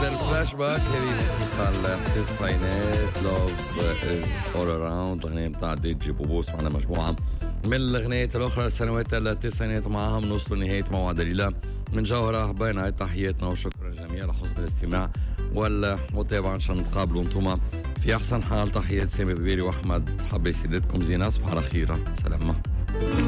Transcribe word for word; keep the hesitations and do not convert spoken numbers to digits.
الفلاش باك هذه موسيقى التسعينات لوف اول اراوند الاغنيه بتاع دي جي بوبوس. معنا مجموعه من الاغنيات الاخرى السنوات التسعينات معهم نوصلوا لنهايه موعد الليله من جوهره. بين تحياتنا وشكرا جميعا لحسن الاستماع والمتابعه. ان شاء الله نتقابلوا انتم في احسن حال. تحيات سامي البيري واحمد حبي سيدتكم زينه. صباح الخير. سلام.